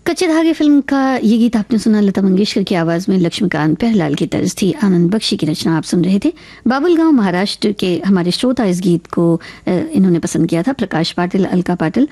कच्चे धागे फिल्म का ये गीत आपने सुना लता मंगेशकर की आवाज में, लक्ष्मीकांत प्यारेलाल की तर्ज थी, आनंद बख्शी की रचना आप सुन रहे थे। बाबुलगांव महाराष्ट्र के हमारे श्रोता इस गीत को इन्होंने पसंद किया था, प्रकाश पाटिल, अलका पाटिल।